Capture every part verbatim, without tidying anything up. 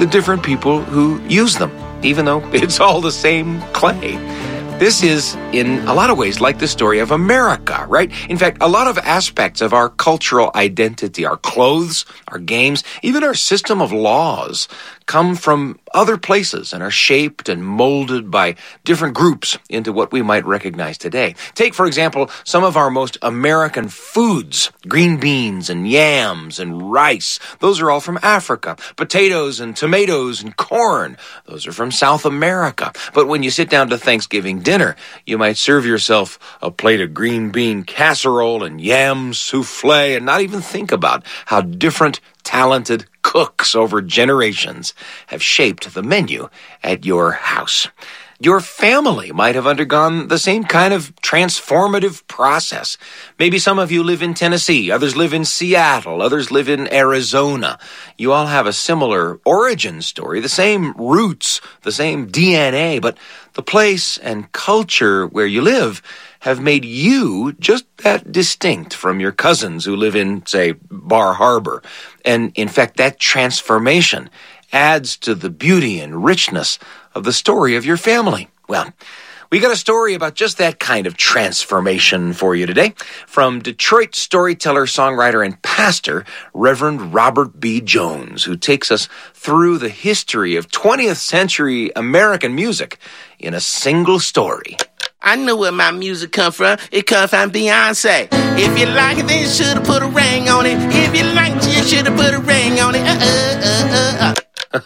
the different people who use them, even though it's all the same clay. This is, in a lot of ways, like the story of America, right? In fact, a lot of aspects of our cultural identity, our clothes, our games, even our system of laws, come from other places and are shaped and molded by different groups into what we might recognize today. Take, for example, some of our most American foods, green beans and yams and rice. Those are all from Africa. Potatoes and tomatoes and corn. Those are from South America. But when you sit down to Thanksgiving dinner, you might serve yourself a plate of green bean casserole and yam souffle and not even think about how different talented cooks over generations have shaped the menu at your house. Your family might have undergone the same kind of transformative process. Maybe some of you live in Tennessee, others live in Seattle, others live in Arizona. You all have a similar origin story, the same roots, the same D N A, but the place and culture where you live have made you just that distinct from your cousins who live in, say, Bar Harbor. And in fact, that transformation adds to the beauty and richness of the story of your family. Well, we got a story about just that kind of transformation for you today from Detroit storyteller, songwriter, and pastor, Reverend Robert B. Jones, who takes us through the history of twentieth century American music in a single story. I know where my music come from. It come from Beyonce. If you like it, then you should have put a ring on it. If you liked it, you should have put a ring on it. Uh, uh, uh, uh.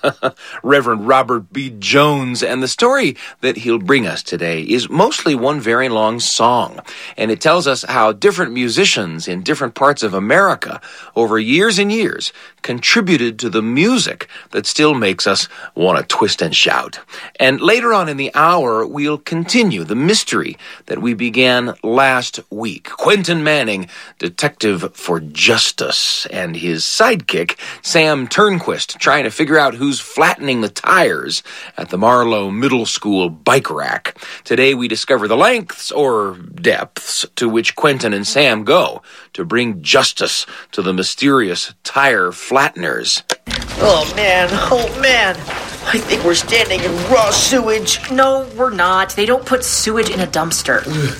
Reverend Robert B. Jones, and the story that he'll bring us today is mostly one very long song, and it tells us how different musicians in different parts of America over years and years contributed to the music that still makes us want to twist and shout. And later on in the hour, we'll continue the mystery that we began last week. Quentin Manning, detective for justice, and his sidekick, Sam Turnquist, trying to figure out who's flattening the tires at the Marlowe Middle School bike rack. Today we discover the lengths or depths to which Quentin and Sam go to bring justice to the mysterious tire flatteners. Oh man, oh man. I think we're standing in raw sewage. No, we're not. They don't put sewage in a dumpster.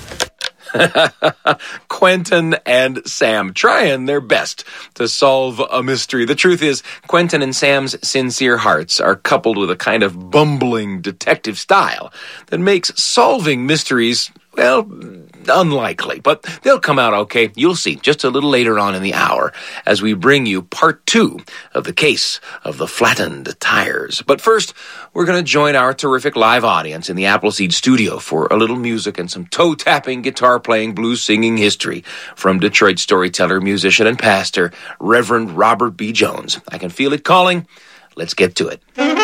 Quentin and Sam trying their best to solve a mystery. The truth is, Quentin and Sam's sincere hearts are coupled with a kind of bumbling detective style that makes solving mysteries, well, unlikely. But they'll come out okay. You'll see just a little later on in the hour as we bring you part two of the case of the flattened tires. But first, we're going to join our terrific live audience in the Appleseed studio for a little music and some toe-tapping, guitar-playing, blues-singing history from Detroit storyteller, musician, and pastor, Reverend Robert B. Jones. I can feel it calling. Let's get to it.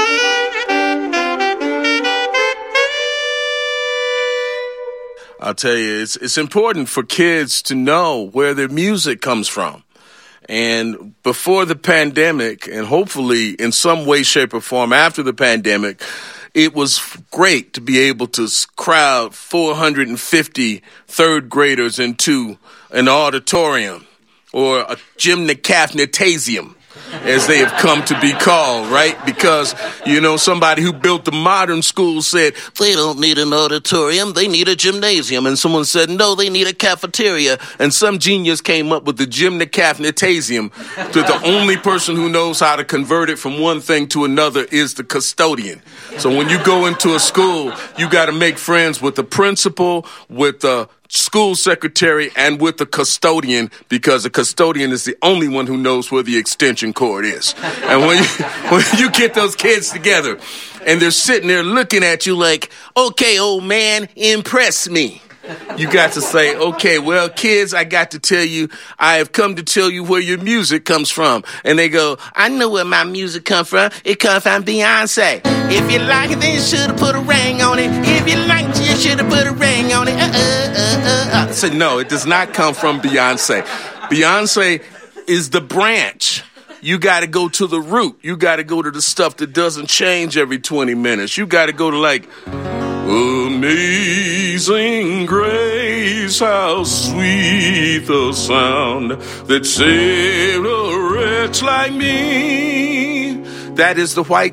I'll tell you, it's it's important for kids to know where their music comes from. And before the pandemic, and hopefully in some way, shape, or form after the pandemic, it was great to be able to crowd four hundred fifty third graders into an auditorium or a gymnasium, as they have come to be called, right? Because, you know, somebody who built the modern school said, they don't need an auditorium, they need a gymnasium. And someone said, no, they need a cafeteria. And some genius came up with the gymnasium, that the only person who knows how to convert it from one thing to another is the custodian. So when you go into a school, you got to make friends with the principal, with the school secretary, and with the custodian, because the custodian is the only one who knows where the extension cord is. And when you, when you get those kids together and they're sitting there looking at you like, okay, old man, impress me. You got to say, okay, well, kids, I got to tell you, I have come to tell you where your music comes from. And they go, I know where my music comes from. It comes from Beyonce. If you like it, then you should have put a ring on it. If you liked it, you should have put a ring on it. Uh, uh, uh, uh. I said, no, it does not come from Beyonce. Beyonce is the branch. You got to go to the root. You got to go to the stuff that doesn't change every twenty minutes. You got to go to like, Amazing grace, how sweet the sound that saved a wretch like me. That is the white